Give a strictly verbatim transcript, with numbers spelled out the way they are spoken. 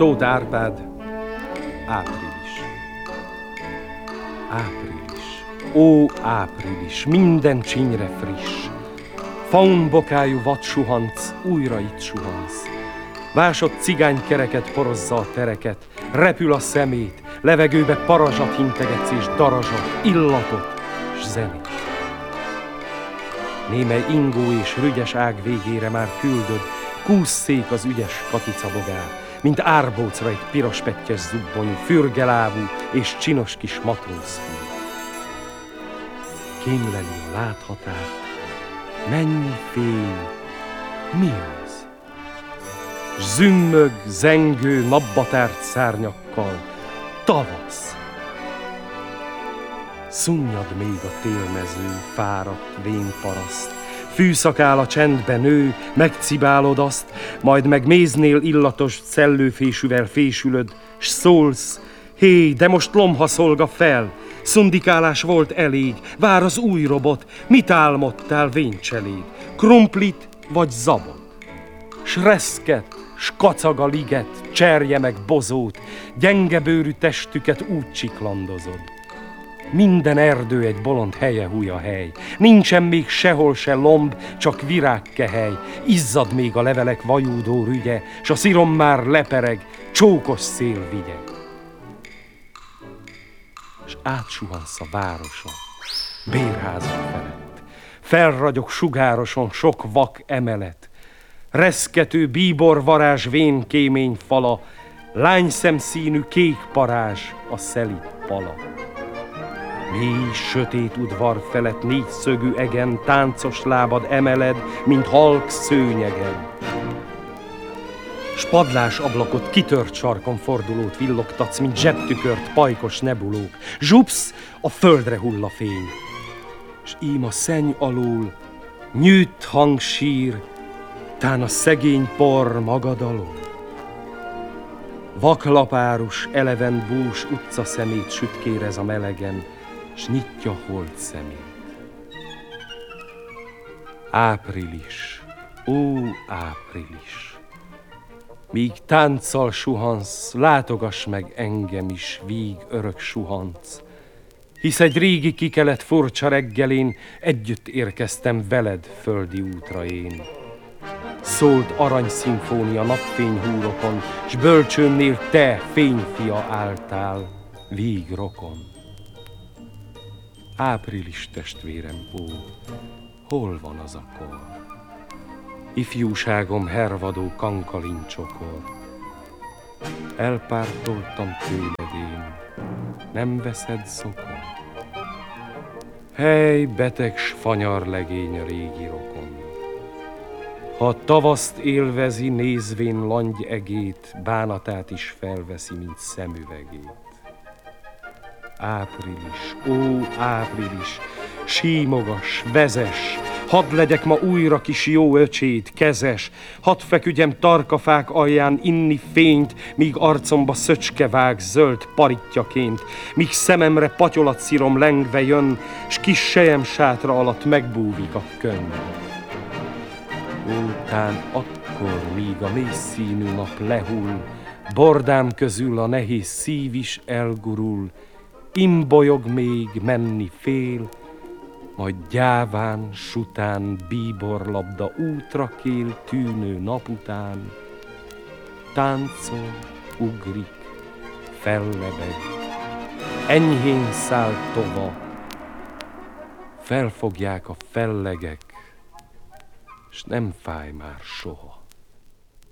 Tóth Árpád, április. Április, ó április, minden csinyre friss. Faunbokájú vadsuhanc, újra itt suhansz. Vásott cigánykereket porozza a tereket, repül a szemét, levegőbe parazsat hintegetsz és darazsat, illatot s zenét. Némely ingó és rügyes ág végére már küldöd, kúszszék az ügyes katicabogár, mint árbócra egy piros pettyes zubbonyú, fürgelávú és csinos kis matrózfű. Kémleli a láthatárt, mennyi fény, mi az? Zümmög, zengő, napba tárt szárnyakkal, tavasz. Szunnyad még a télmező, fáradt, vén paraszt. Fűszakál a csendbe nő, megcibálod azt, majd meg méznél illatos szellőfésűvel fésülöd, s szólsz, hé, de most lomha szolga fel, szundikálás volt elég, vár az új robot, mit álmodtál véncseléd, krumplit vagy zabot? S reszket, s kacag a liget, cserje meg bozót, gyengebőrű testüket úgy csiklandozod. Minden erdő egy bolond helye húja hely, nincsen még sehol se lomb, csak virágkehely, izzad még a levelek vajúdó rügye, s a szirom már lepereg, csókos szél vigye. S átsuhansz a városon, bérházak felett, felragyog sugároson sok vak emelet, reszkető bíbor varázs vén kémény fala, lányszemszínű kék parázs a szelit pala. Mély, sötét udvar felett négyszögű egen táncos lábad emeled, mint halk szőnyegen. S padlás ablakot kitört sarkon fordulót villogtatsz, mint zsebtükört pajkos nebulók. Zsupsz, a földre hull a fény. S ím a szenny alól nyűtt hangsír, tán a szegény por magadalom. Vaklapárus, eleven bús utca szemét sütkérez a melegen, s nyitja holt szemét. Április, ó április, míg tánccal suhansz, látogass meg engem is, víg örök suhanc, hisz egy régi kikelet furcsa reggelén együtt érkeztem veled földi útra én. Szólt aranyszimfónia napfény húrokon, s bölcsőmnél te, fényfia álltál, víg rokon. Április testvérem, ó, hol van az a kor? Ifjúságom hervadó kankalinccsokor. Elpártoltam tőled én, nem veszed zokon? Hely, beteg s fanyar legény a régi rokon. Ha tavaszt élvezi, nézvén langy egét, bánatát is felveszi, mint szemüvegét. Április, ó április, símogas, vezes, hadd legyek ma újra kis jó öcsét, kezes, hadd feküdjem tarkafák alján inni fényt, míg arcomba szöcske vág zöld paritjaként, míg szememre patyolatszírom lengve jön, s kis sejem sátra alatt megbúvik a könny. Ó, tán akkor, míg a mélyszínű nap lehull, bordám közül a nehéz szív is elgurul, imbolyog még, menni fél, majd gyáván, sután, bíborlabda útra kél tűnő nap után. Táncol, ugrik, fellebeg, enyhén száll tova, felfogják a fellegek, s nem fáj már soha.